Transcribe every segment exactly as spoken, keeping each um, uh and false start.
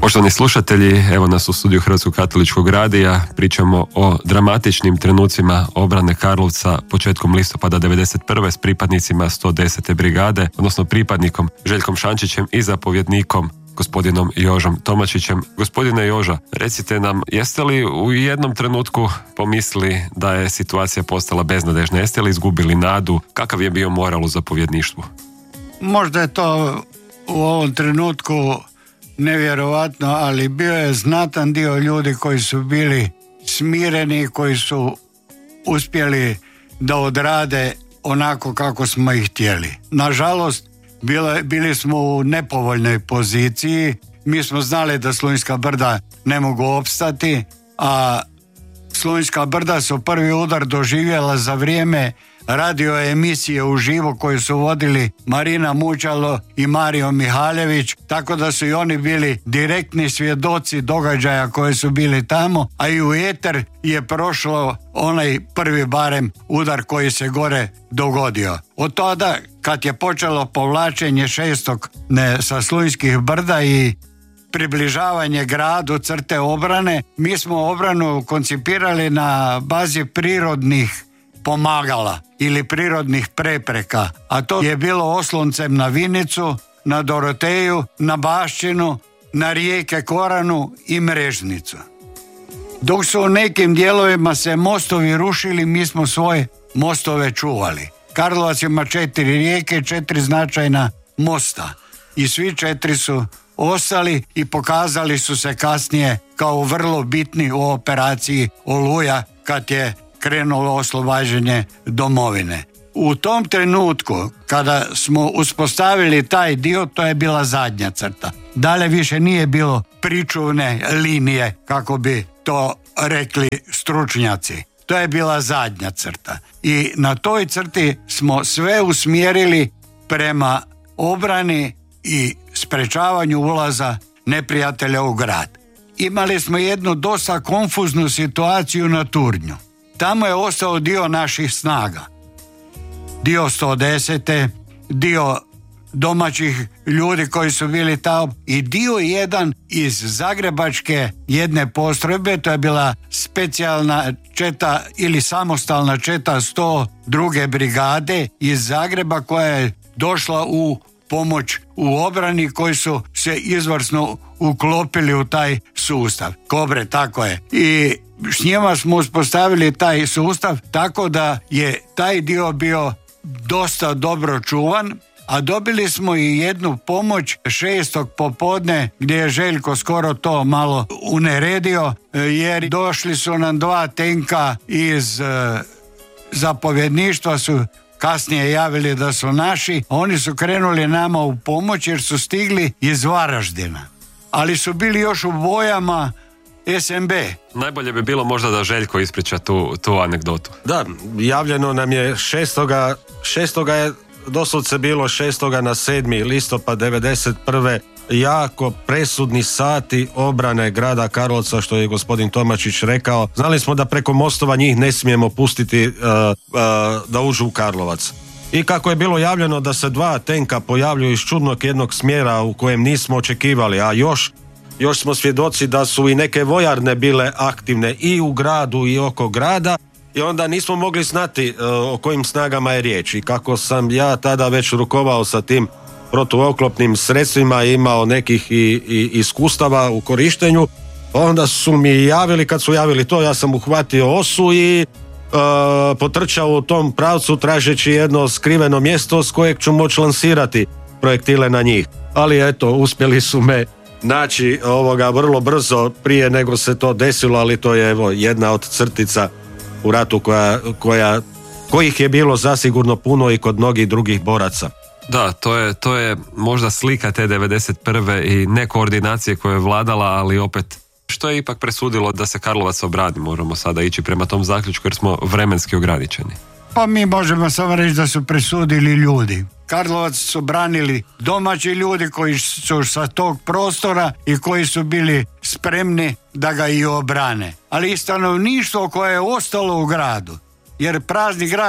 Poštovani slušatelji, evo nas u studiju Hrvatskog katoličkog radija, pričamo o dramatičnim trenucima obrane Karlovca početkom listopada devedeset prve s pripadnicima sto desete brigade, odnosno pripadnikom Željkom Šančićem i zapovjednikom gospodinom Jožom Tomačićem. Gospodine Joža, recite nam, jeste li u jednom trenutku pomislili da je situacija postala beznadežna? Jeste li izgubili nadu? Kakav je bio moral u zapovjedništvu? Možda je to u ovom trenutku nevjerovatno, ali bio je znatan dio ljudi koji su bili smireni, koji su uspjeli da odrade onako kako smo ih htjeli. Nažalost, bili, bili smo u nepovoljnoj poziciji. Mi smo znali da Slunjska brda ne mogu opstati, a Slunjska brda su prvi udar doživjela za vrijeme radio emisije uživo koju su vodili Marina Mučalo i Mario Mihaljević, tako da su i oni bili direktni svjedoci događaja koji su bili tamo, a i u eter je prošlo onaj prvi barem udar koji se gore dogodio. Od tada, kad je počelo povlačenje šestog ne, sa Slunjskih brda i približavanje gradu crte obrane, mi smo obranu koncipirali na bazi prirodnih pomagala ili prirodnih prepreka, a to je bilo osloncem na Vinicu, na Doroteju, na Bašćinu, na rijeke Koranu i Mrežnicu. Dok su u nekim dijelovima se mostovi rušili, mi smo svoje mostove čuvali. Karlovac ima četiri rijeke, četiri značajna mosta i svi četiri su ostali i pokazali su se kasnije kao vrlo bitni u operaciji Oluja kad je krenulo oslobađanje domovine. U tom trenutku, kada smo uspostavili taj dio, to je bila zadnja crta. Dalje više nije bilo pričuvne linije, kako bi to rekli stručnjaci. To je bila zadnja crta. I na toj crti smo sve usmjerili prema obrani i sprečavanju ulaza neprijatelja u grad. Imali smo jednu dosta konfuznu situaciju na Turnju. Tamo je ostao dio naših snaga. Dio sto desete, dio domaćih ljudi koji su bili tamo i dio jedan iz zagrebačke jedne postrojbe, to je bila specijalna četa ili samostalna četa sto druge brigade iz Zagreba koja je došla u pomoć u obrani, koji su se izvrsno uklopili u taj sustav. Kobre, tako je. I s njima smo uspostavili taj sustav tako da je taj dio bio dosta dobro čuvan, a dobili smo i jednu pomoć šestog popodne gdje je Željko skoro to malo uneredio, jer došli su nam dva tenka iz uh, zapovjedništva, su kasnije javili da su naši, a oni su krenuli nama u pomoć jer su stigli iz Varaždina. Ali su bili još u bojama es em be. Najbolje bi bilo možda da Željko ispriča tu, tu anegdotu. Da, javljeno nam je šestoga šestoga je doslovce bilo šestoga na sedmi listopad devedeset prve jako presudni sati obrane grada Karlovca, što je gospodin Tomačić rekao. Znali smo da preko mostova njih ne smijemo pustiti uh, uh, da uđu u Karlovac. I kako je bilo javljeno da se dva tenka pojavljuju iz čudnog jednog smjera u kojem nismo očekivali, a još Još smo svjedoci da su i neke vojarne bile aktivne i u gradu i oko grada i onda nismo mogli znati uh, o kojim snagama je riječ. I kako sam ja tada već rukovao sa tim protuoklopnim sredstvima, imao nekih i, i iskustava u korištenju, onda su mi javili, kad su javili to, ja sam uhvatio osu i uh, potrčao u tom pravcu tražeći jedno skriveno mjesto s kojeg ću moći lansirati projektile na njih. Ali eto, uspjeli su me naći ovoga vrlo brzo prije nego se to desilo, ali to je evo jedna od crtica u ratu koja, koja, kojih je bilo zasigurno puno i kod mnogih drugih boraca. Da, to je, to je možda slika te devedeset prve i nekoordinacije koja je vladala, ali opet što je ipak presudilo da se Karlovac obrani. Moramo sada ići prema tom zaključku jer smo vremenski ograničeni. Pa mi možemo samo reći da su presudili ljudi. Karlovac su branili domaći ljudi koji su sa tog prostora i koji su bili spremni da ga i obrane. Ali i stanovništvo koje je ostalo u gradu. Jer prazni grad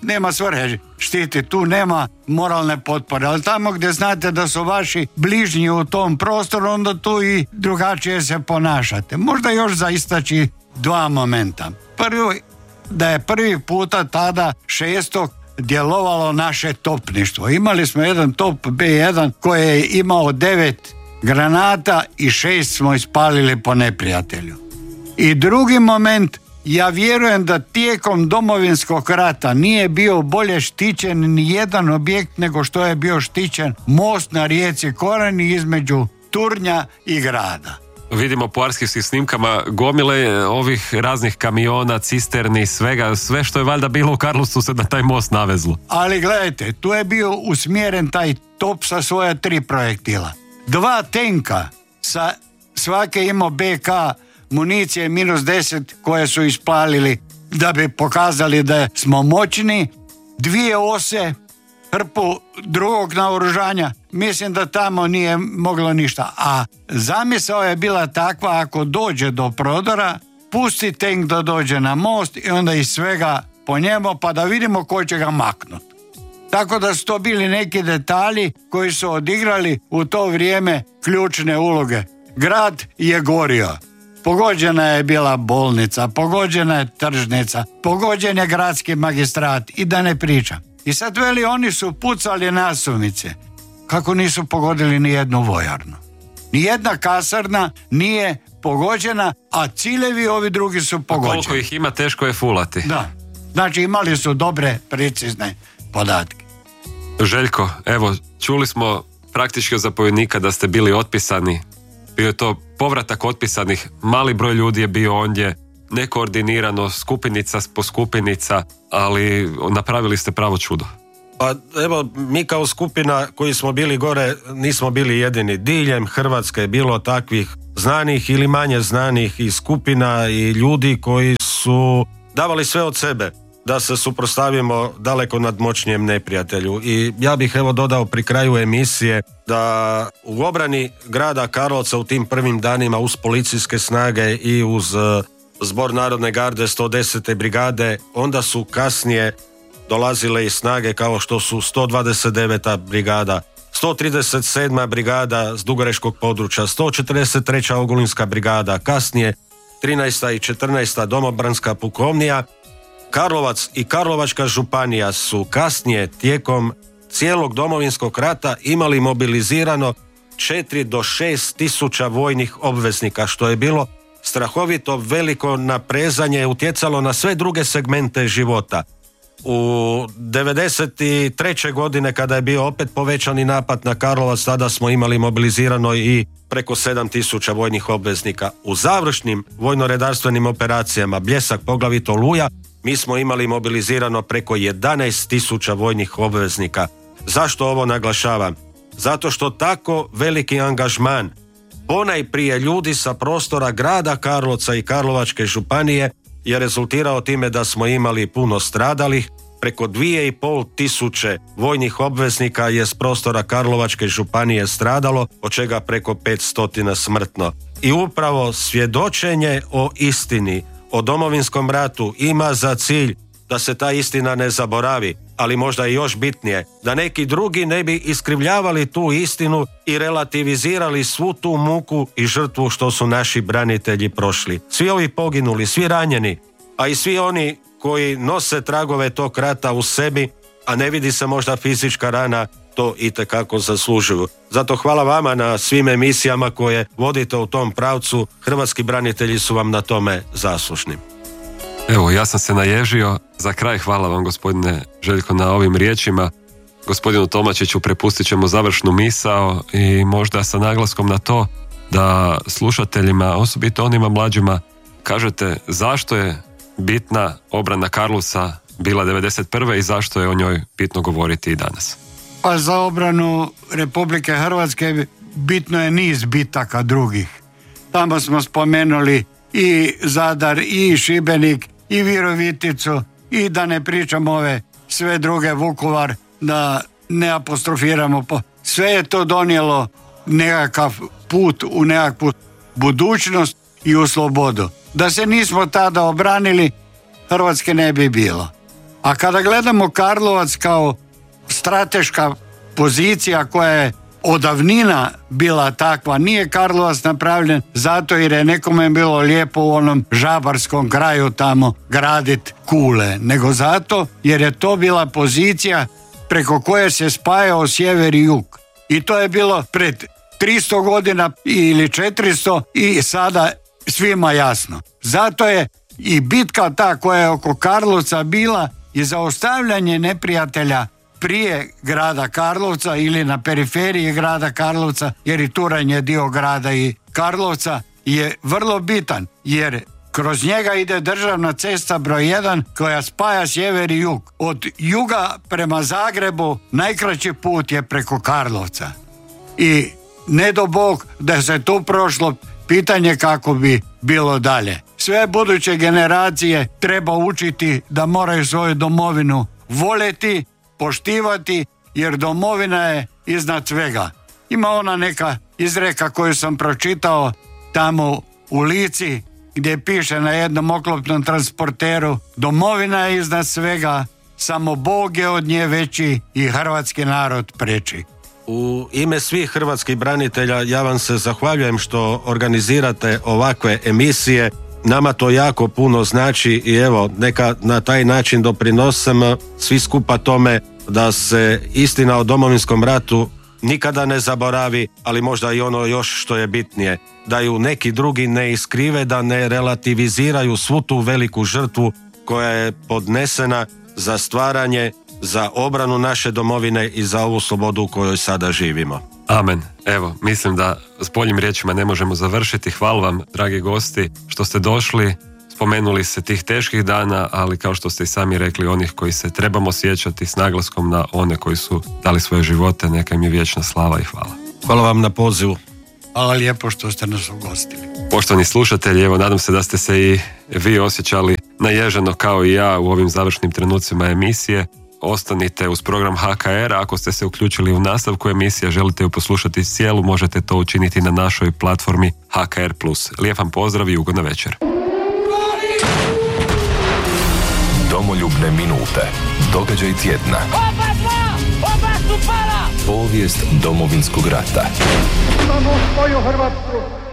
nema svrhe štiti, tu nema moralne potpore, ali tamo gdje znate da su vaši bližnji u tom prostoru, onda tu i drugačije se ponašate. Možda još zaistaći dva momenta. Prvi, da je prvi puta tada šestog djelovalo naše topništvo. Imali smo jedan top be jedan koji je imao devet granata i šest smo ispalili po neprijatelju. I drugi moment, ja vjerujem da tijekom Domovinskog rata nije bio bolje štićen ni jedan objekt nego što je bio štićen most na rijeci Korani između Turnja i grada. Vidimo po arhivskim snimkama gomile ovih raznih kamiona, cisterni, svega, sve što je valjda bilo u Karlovcu se na taj most navezlo. Ali gledajte, tu je bio usmjeren taj top sa svoja tri projektila. Dva tenka sa svake imao be ka municije minus deset koje su ispalili da bi pokazali da smo moćni, dvije ose, hrpu drugog naoružanja. Mislim da tamo nije moglo ništa. A zamisao je bila takva, ako dođe do prodora, pusti tank da dođe na most i onda iz svega po njemu pa da vidimo ko će ga maknuti. Tako da su to bili neki detalji koji su odigrali u to vrijeme ključne uloge. Grad je gorio. Pogođena je bila bolnica, pogođena je tržnica, pogođen je gradski magistrat i da ne pričam. I sad veli, oni su pucali nasumice. Kako nisu pogodili ni jednu vojarnu? Nijedna kasarna nije pogođena, a ciljevi ovi drugi su pogođeni. A koliko ih ima, teško je fulati. Da. Znači imali su dobre, precizne podatke. Željko, evo, čuli smo praktički od zapovjednika da ste bili otpisani. Bio je to povratak otpisanih, mali broj ljudi je bio ondje, nekoordinirano, skupinica po skupinica, ali napravili ste pravo čudo. Pa evo, mi kao skupina koji smo bili gore nismo bili jedini. Diljem Hrvatske je bilo takvih znanih ili manje znanih i skupina i ljudi koji su davali sve od sebe da se suprotstavimo daleko nadmoćnijem neprijatelju. I ja bih evo dodao pri kraju emisije da u obrani grada Karlovca u tim prvim danima uz policijske snage i uz Zbor Narodne garde sto desete brigade, onda su kasnije dolazile i snage kao što su sto dvadeset deveta brigada, sto trideset sedma brigada s Dugoreškog područja, sto četrdeset treća Ogulinska brigada, kasnije trinaesta i četrnaesta domobranska pukovnija. Karlovac i Karlovačka županija su kasnije tijekom cijelog Domovinskog rata imali mobilizirano četiri do šest tisuća vojnih obveznika, što je bilo strahovito veliko naprezanje, utjecalo na sve druge segmente života. U devedeset treće godine kada je bio opet povećani napad na Karlovac, tada smo imali mobilizirano i preko sedam tisuća vojnih obveznika. U završnim vojno-redarstvenim operacijama Bljesak, poglavito Oluja, mi smo imali mobilizirano preko jedanaest tisuća vojnih obveznika. Zašto ovo naglašavam? Zato što tako veliki angažman ponajprije ljudi sa prostora grada Karlovca i Karlovačke županije je rezultirao time da smo imali puno stradalih, preko dvije i pol tisuće vojnih obveznika je s prostora Karlovačke županije stradalo, od čega preko petsto smrtno. I upravo svjedočenje o istini, o Domovinskom ratu ima za cilj da se ta istina ne zaboravi, ali možda i još bitnije, da neki drugi ne bi iskrivljavali tu istinu i relativizirali svu tu muku i žrtvu što su naši branitelji prošli. Svi ovi poginuli, svi ranjeni, a i svi oni koji nose tragove tog rata u sebi, a ne vidi se možda fizička rana, to itekako zaslužuju. Zato hvala vama na svim emisijama koje vodite u tom pravcu. Hrvatski branitelji su vam na tome zaslužni. Evo, ja sam se naježio. Za kraj hvala vam, gospodine Željko, na ovim riječima. Gospodinu Tomačiću prepustit ćemo završnu misao i možda sa naglaskom na to da slušateljima, osobito onima mlađima, kažete zašto je bitna obrana Karlovca bila devedeset prve i zašto je o njoj bitno govoriti i danas. Pa za obranu Republike Hrvatske bitno je niz bitaka drugih. Tamo smo spomenuli i Zadar, i Šibenik, i Viroviticu, i da ne pričam ove sve druge, Vukovar, da ne apostrofiramo. Sve je to donijelo nekakav put u nekakvu budućnost i u slobodu. Da se nismo tada obranili, Hrvatske ne bi bilo. A kada gledamo Karlovac kao strateška pozicija koja je odavnina bila takva, nije Karlovac napravljen zato jer je nekome bilo lijepo u onom žabarskom kraju tamo gradit kule, nego zato jer je to bila pozicija preko koje se spajao sjever i jug. I to je bilo pred tristo godina ili četiristo i sada svima jasno. Zato je i bitka ta koja je oko Karlovca bila i zaustavljanje neprijatelja prije grada Karlovca ili na periferiji grada Karlovca, jer i Turanj je dio grada i Karlovca, je vrlo bitan, jer kroz njega ide državna cesta broj jedan koja spaja sjever i jug. Od juga prema Zagrebu najkraći put je preko Karlovca. I ne do Bog da se tu prošlo, pitanje kako bi bilo dalje. Sve buduće generacije treba učiti da moraju svoju domovinu voljeti, poštivati, jer domovina je iznad svega. Ima ona neka izreka koju sam pročitao tamo u Lici, gdje piše na jednom oklopnom transporteru: domovina je iznad svega, samo Bog je od nje veći i hrvatski narod preči. U ime svih hrvatskih branitelja ja vam se zahvaljujem što organizirate ovakve emisije. Nama to jako puno znači i evo, neka na taj način doprinosimo svi skupa tome da se istina o Domovinskom ratu nikada ne zaboravi, ali možda i ono još što je bitnije, da ju neki drugi ne iskrive, da ne relativiziraju svu tu veliku žrtvu koja je podnesena za stvaranje, za obranu naše domovine i za ovu slobodu u kojoj sada živimo. Amen. Evo, mislim da s boljim riječima ne možemo završiti. Hvala vam, dragi gosti, što ste došli. Spomenuli se tih teških dana, ali kao što ste i sami rekli, onih koji se trebamo sjećati s naglaskom na one koji su dali svoje živote. Neka im je vječna slava i hvala. Hvala vam na pozivu. Hvala lijepo što ste nas ugostili. Poštovani slušatelji, evo, nadam se da ste se i vi osjećali naježeno kao i ja u ovim završnim trenucima emisije. Ostanite uz program H K R. Ako ste se uključili u nastavku emisije, želite ju poslušati cijelu, možete to učiniti na našoj platformi H K R plus. Lijep vam pozdrav i ugodna večer. Domoljubne minute. Događaj tjedna. Oba dva! Oba su pala! Povijest Domovinskog rata. Imamo svoju Hrvatsku.